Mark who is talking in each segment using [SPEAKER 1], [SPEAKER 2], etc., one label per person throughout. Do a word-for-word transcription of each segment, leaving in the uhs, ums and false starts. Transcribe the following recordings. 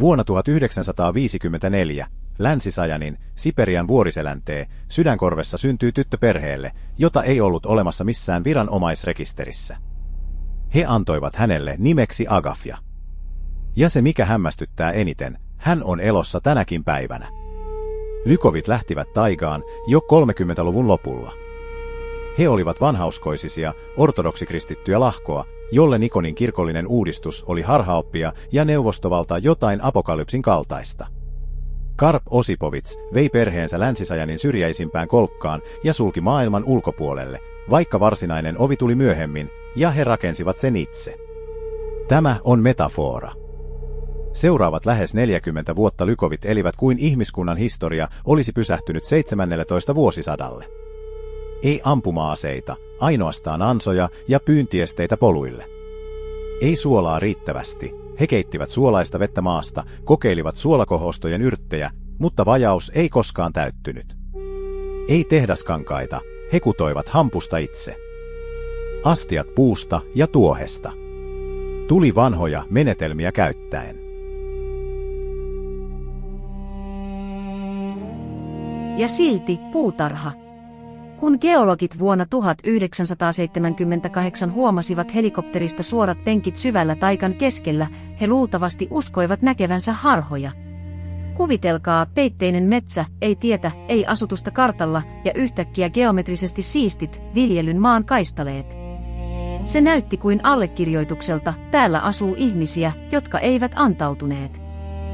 [SPEAKER 1] Vuonna tuhatyhdeksänsataaviisikymmentäneljä Länsi-Sajanin, Siperian vuoriseläntee, Sydänkorvessa syntyi tyttö perheelle, jota ei ollut olemassa missään viranomaisrekisterissä. He antoivat hänelle nimeksi Agafja. Ja se mikä hämmästyttää eniten, hän on elossa tänäkin päivänä. Lykovit lähtivät taigaan jo kolmekymmentäluvun lopulla. He olivat vanhauskoisisia, ortodoksikristittyjä lahkoa, jolle Nikonin kirkollinen uudistus oli harhaoppia ja neuvostovalta jotain apokalypsin kaltaista. Karp Osipovits vei perheensä Länsi-Sajanin syrjäisimpään kolkkaan ja sulki maailman ulkopuolelle, vaikka varsinainen ovi tuli myöhemmin, ja he rakensivat sen itse. Tämä on metafora. Seuraavat lähes neljäkymmentä vuotta Lykovit elivät kuin ihmiskunnan historia olisi pysähtynyt seitsemännelletoista vuosisadalle. Ei ampuma-aseita, ainoastaan ansoja ja pyyntiesteitä poluille. Ei suolaa riittävästi, he keittivät suolaista vettä maasta, kokeilivat suolakohostojen yrttejä, mutta vajaus ei koskaan täyttynyt. Ei tehdaskankaita, he kutoivat hampusta itse. Astiat puusta ja tuohesta. Tuli vanhoja menetelmiä käyttäen.
[SPEAKER 2] Ja silti puutarha. Kun geologit vuonna tuhatyhdeksänsataaseitsemänkymmentäkahdeksan huomasivat helikopterista suorat penkit syvällä taikan keskellä, he luultavasti uskoivat näkevänsä harhoja. Kuvitelkaa, peitteinen metsä, ei tietä, ei asutusta kartalla ja yhtäkkiä geometrisesti siistit, viljelyn maan kaistaleet. Se näytti kuin allekirjoitukselta, täällä asuu ihmisiä, jotka eivät antautuneet.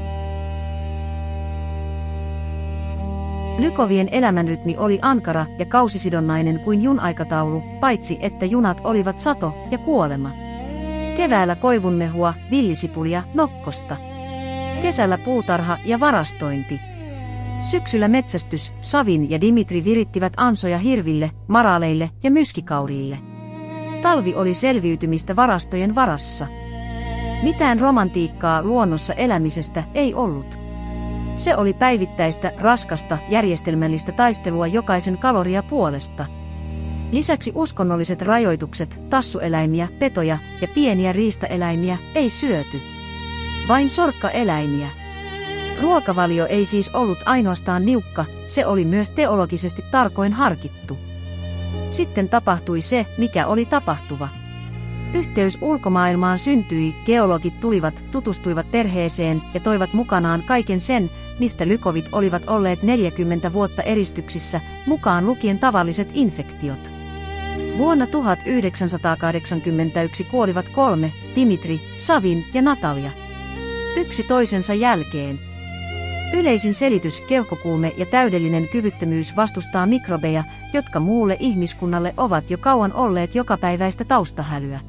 [SPEAKER 2] Lykovien elämänrytmi oli ankara ja kausisidonnainen kuin junaikataulu, paitsi että junat olivat sato ja kuolema. Keväällä koivunmehua, villisipulia, nokkosta. Kesällä puutarha ja varastointi. Syksyllä metsästys, Savin ja Dimitri virittivät ansoja hirville, maraaleille ja myskikauriille. Talvi oli selviytymistä varastojen varassa. Mitään romantiikkaa luonnossa elämisestä ei ollut. Se oli päivittäistä, raskasta, järjestelmällistä taistelua jokaisen kaloria puolesta. Lisäksi uskonnolliset rajoitukset, tassueläimiä, petoja ja pieniä riistaeläimiä ei syöty. Vain sorkkaeläimiä. Ruokavalio ei siis ollut ainoastaan niukka, se oli myös teologisesti tarkoin harkittu. Sitten tapahtui se, mikä oli tapahtuva. Yhteys ulkomaailmaan syntyi, geologit tulivat, tutustuivat perheeseen ja toivat mukanaan kaiken sen, mistä Lykovit olivat olleet neljäkymmentä vuotta eristyksissä, mukaan lukien tavalliset infektiot. Vuonna tuhatyhdeksänsataakahdeksankymmentäyksi kuolivat kolme, Dimitri, Savin ja Natalia. Yksi toisensa jälkeen. Yleisin selitys, keuhkokuume ja täydellinen kyvyttömyys vastustaa mikrobeja, jotka muulle ihmiskunnalle ovat jo kauan olleet jokapäiväistä taustahälyä.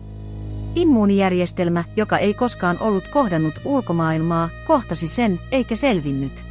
[SPEAKER 2] Immuunijärjestelmä, joka ei koskaan ollut kohdannut ulkomaailmaa, kohtasi sen, eikä selvinnyt.